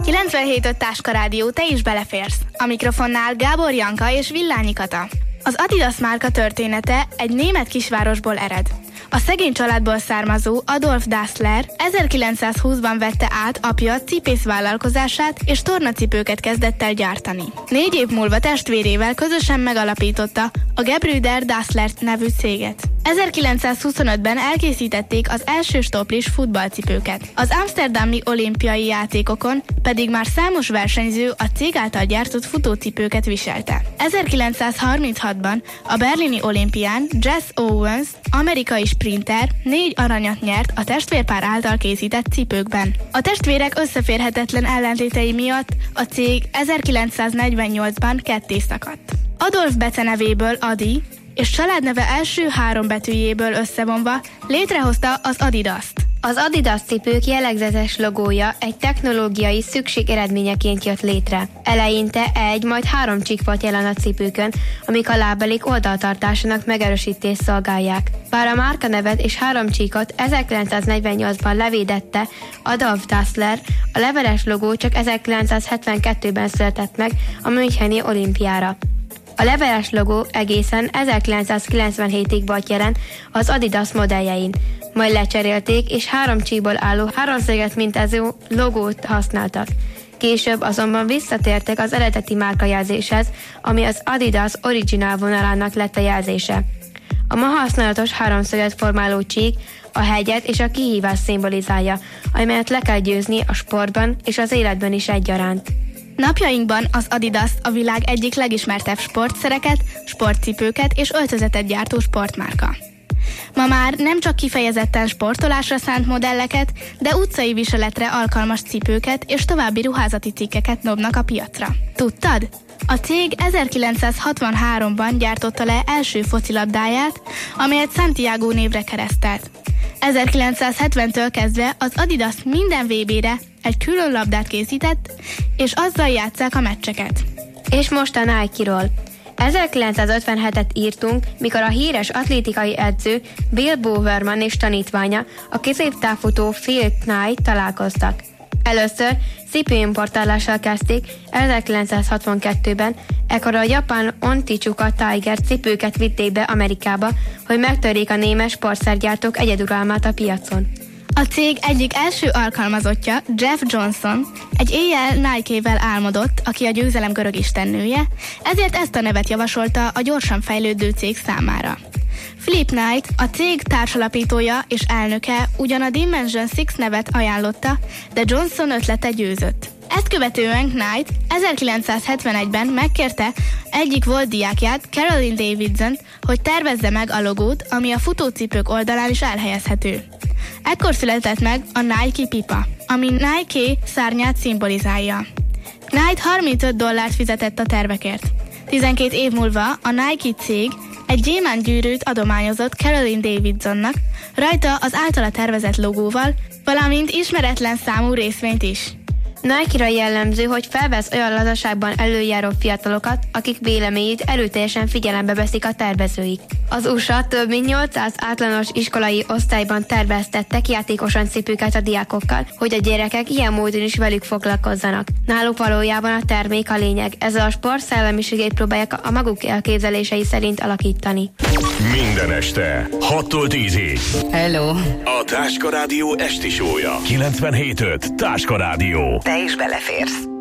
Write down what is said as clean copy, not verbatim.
97.5 Táska Rádió, te is beleférsz. A mikrofonnál Gábor Janka és Villányi Kata. Az Adidas márka története egy német kisvárosból ered. A szegény családból származó Adolf Dassler 1920-ban vette át apja cipészvállalkozását, és tornacipőket kezdett el gyártani. 4 év múlva testvérével közösen megalapította a Gebrüder Dassler nevű céget. 1925-ben elkészítették az első stoplis futballcipőket. Az amszterdami olimpiai játékokon pedig már számos versenyző a cég által gyártott futócipőket viselte. 1936-ban a berlini olimpián Jess Owens, amerikai sprinter 4 aranyat nyert a testvérpár által készített cipőkben. A testvérek összeférhetetlen ellentétei miatt a cég 1948-ban ketté szakadt. Adolf becenevéből Adi és családneve első 3 betűjéből összevonva létrehozta az Adidast. Az Adidas cipők jellegzetes logója egy technológiai szükség eredményeként jött létre. Eleinte 1, majd 3 csík volt jelen a cipőkön, amik a lábelik oldaltartásának megerősítést szolgálják. Bár a márkanevet és 3 csíkot 1948-ban levédette Adolf Dassler, a leveles logó csak 1972-ben született meg a Müncheni olimpiára. A leveles logó egészen 1997-ig volt jelen az Adidas modelljein, majd lecserélték és 3 csíkból álló háromszöget mintázó logót használtak. Később azonban visszatértek az eredeti márkajelzéshez, ami az Adidas Original vonalának lett a jelzése. A ma használatos háromszöget formáló csík a hegyet és a kihívást szimbolizálja, amelyet le kell győzni a sportban és az életben is egyaránt. Napjainkban az Adidas a világ egyik legismertebb sportszereket, sportcipőket és öltözetet gyártó sportmárka. Ma már nem csak kifejezetten sportolásra szánt modelleket, de utcai viseletre alkalmas cipőket és további ruházati cikkeket dobnak a piacra. Tudtad? A cég 1963-ban gyártotta le első focilabdáját, amelyet Santiago névre keresztelt. 1970-től kezdve az Adidas minden VB-re egy külön labdát készített, és azzal játsszák a meccseket. És most a Nike-ról. 1957-et írtunk, mikor a híres atlétikai edző Bill Bowerman és tanítványa, a középtávfutó Phil Knight találkoztak. Először cipőimportálással kezdték 1962-ben, ekkor a japán Onitsuka Tiger cipőket vitték be Amerikába, hogy megtörjék a német sportszergyártók egyeduralmát a piacon. A cég egyik első alkalmazottja, Jeff Johnson, egy éjjel Nike-vel álmodott, aki a győzelem görög istennője, ezért ezt a nevet javasolta a gyorsan fejlődő cég számára. Philip Knight, a cég társalapítója és elnöke ugyan a Dimension 6 nevet ajánlotta, de Johnson ötlete győzött. Ezt követően Knight 1971-ben megkérte egyik volt diákját, Caroline Davidson, hogy tervezze meg a logót, ami a futócipők oldalán is elhelyezhető. Ekkor született meg a Nike pipa, ami Nike szárnyát szimbolizálja. Knight $35 fizetett a tervekért. 12 év múlva a Nike cég egy gyémántgyűrűt adományozott Caroline Davidsonnak, rajta az általa tervezett logóval, valamint ismeretlen számú részvényt is. Nike-ra jellemző, hogy felvesz olyan lazaságban előjáró fiatalokat, akik véleményét erőteljesen figyelembe veszik a tervezőik. Az USA több mint 800 általános iskolai osztályban terveztettek játékosan cipőket a diákokkal, hogy a gyerekek ilyen módon is velük foglalkozzanak. Náluk valójában a termék a lényeg, ezzel a sport szellemiségét próbálják a maguk elképzelései szerint alakítani. Minden este 6-tól 10-ig. Hello! A Táska Rádió esti show-ja. 97.5 Táska Rádió. Te is beleférsz.